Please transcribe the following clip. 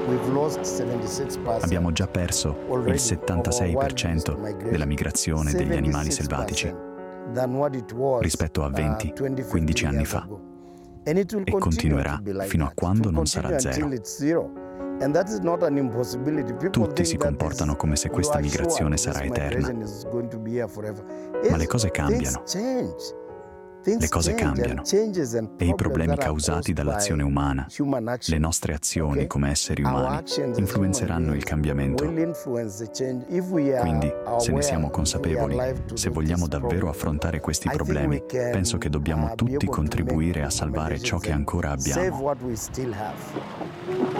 Abbiamo già perso il 76% della migrazione degli animali selvatici rispetto a 20-15 anni fa e continuerà fino a quando non sarà zero. Tutti si comportano come se questa migrazione sarà eterna, ma le cose cambiano. Le cose cambiano e i problemi causati dall'azione umana, le nostre azioni come esseri umani, influenzeranno il cambiamento. Quindi, se ne siamo consapevoli, se vogliamo davvero affrontare questi problemi, penso che dobbiamo tutti contribuire a salvare ciò che ancora abbiamo.